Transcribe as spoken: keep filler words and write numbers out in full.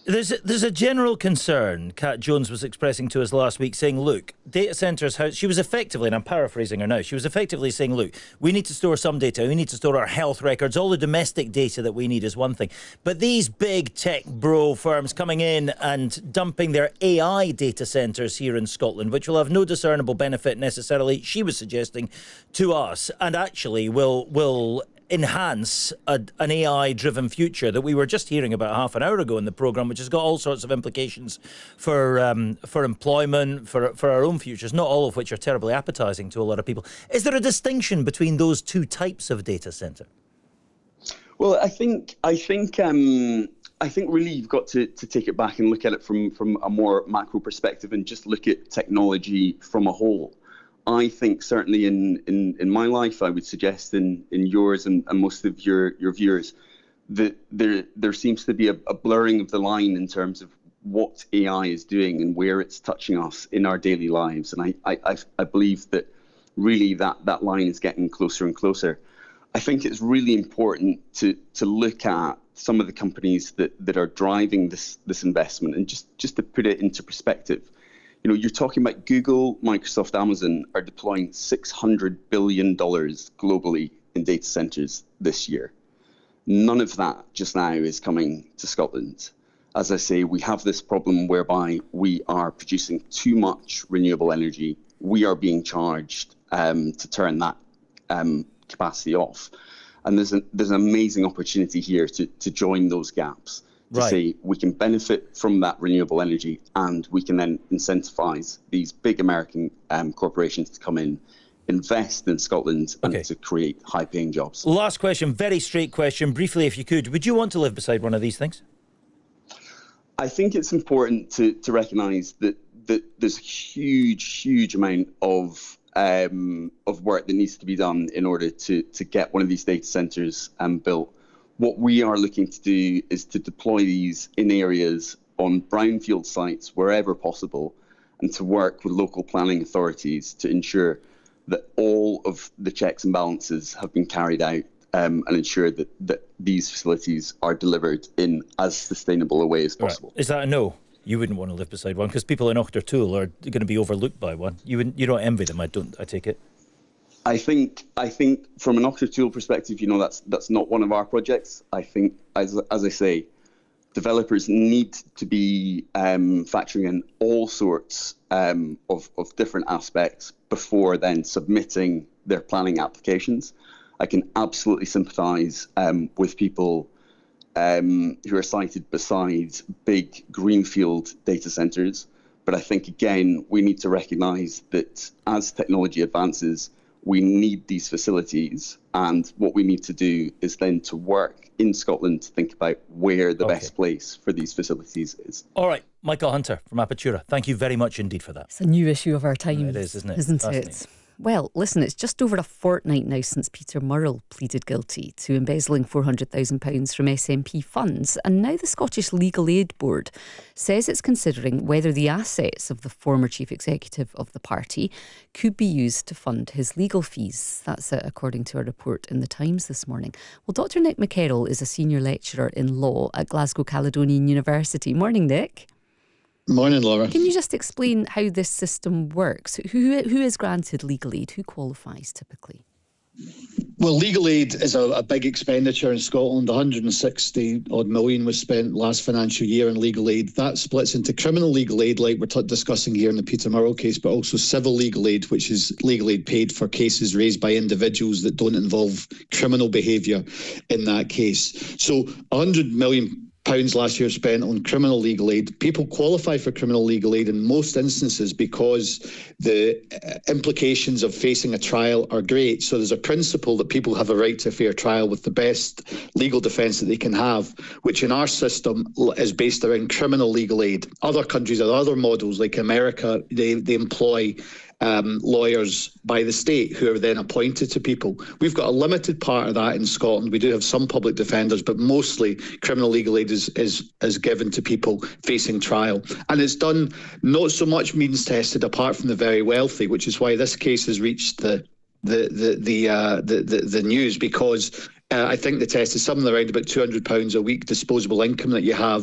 There's a, there's a general concern Kat Jones was expressing to us last week, saying, look, data centres, how she was effectively, and I'm paraphrasing her now, she was effectively saying, look, we need to store some data, we need to store our health records, all the domestic data that we need is one thing. But these big tech bro firms coming in and dumping their A I data centres here in Scotland, which will have no discernible benefit necessarily, she was suggesting, to us, and actually will will... enhance a, an A I-driven future that we were just hearing about half an hour ago in the programme, which has got all sorts of implications for um, for employment, for for our own futures, not all of which are terribly appetising to a lot of people. Is there a distinction between those two types of data centre? Well, I think I think um, I think really you've got to, to take it back and look at it from from a more macro perspective and just look at technology from a whole. I think certainly in, in, in my life, I would suggest in, in yours and, and most of your, your viewers, that there there seems to be a, a blurring of the line in terms of what A I is doing and where it's touching us in our daily lives. And I, I, I believe that really that, that line is getting closer and closer. I think it's really important to, to look at some of the companies that, that are driving this, this investment and just, just to put it into perspective. You know, you're talking about Google, Microsoft, Amazon are deploying six hundred billion dollars globally in data centers this year. None of that just now is coming to Scotland. As I say, we have this problem whereby we are producing too much renewable energy. We are being charged um, to turn that um, capacity off. And there's, a, there's an amazing opportunity here to, to join those gaps. To right. say we can benefit from that renewable energy and we can then incentivize these big American um, corporations to come in, invest in Scotland and okay. to create high-paying jobs. Last question, very straight question, briefly if you could. Would you want to live beside one of these things? I think it's important to, to recognise that, that there's a huge, huge amount of um, of work that needs to be done in order to, to get one of these data centres um, built. What we are looking to do is to deploy these in areas on brownfield sites wherever possible and to work with local planning authorities to ensure that all of the checks and balances have been carried out um, and ensure that, that these facilities are delivered in as sustainable a way as possible. Right. Is that a no? You wouldn't want to live beside one because people in Auchtertool are going to be overlooked by one. You wouldn't, you don't envy them, I don't. I take it. I think I think from an Auchtertool perspective, you know, that's that's not one of our projects. I think, as as I say, developers need to be um, factoring in all sorts um, of of different aspects before then submitting their planning applications. I can absolutely sympathise um, with people um, who are sited beside big greenfield data centres, but I think again we need to recognise that as technology advances, we need these facilities, and what we need to do is then to work in Scotland to think about where the okay. best place for these facilities is. All right, Michael Hunter from Apatura, thank you very much indeed for that. It's a new issue of our time. It is, isn't it? Isn't it? Well, listen, it's just over a fortnight now since Peter Murrell pleaded guilty to embezzling four hundred thousand pounds from S N P funds, and now the Scottish Legal Aid Board says it's considering whether the assets of the former chief executive of the party could be used to fund his legal fees. That's uh, according to a report in the Times this morning. Well, Doctor Nick McKerroll is a senior lecturer in law at Glasgow Caledonian University. Morning, Nick. Morning, Laura. Can you just explain how this system works? Who who is granted legal aid? Who qualifies typically? Well, legal aid is a, a big expenditure in Scotland. one hundred sixty odd million was spent last financial year on legal aid. That splits into criminal legal aid, like we're t- discussing here in the Peter Murrell case, but also civil legal aid, which is legal aid paid for cases raised by individuals that don't involve criminal behaviour in that case. So one hundred million pounds last year spent on criminal legal aid. People qualify for criminal legal aid in most instances because the implications of facing a trial are great. So there's a principle that people have a right to a fair trial with the best legal defence that they can have, which in our system is based around criminal legal aid. Other countries have other models, like America, they, they employ Um, lawyers by the state who are then appointed to people. We've got a limited part of that in Scotland. We do have some public defenders, but mostly criminal legal aid is, is, is given to people facing trial. And it's done not so much means tested apart from the very wealthy, which is why this case has reached the the the the uh, the, the, the news, because uh, I think the test is something around about two hundred pounds a week disposable income that you have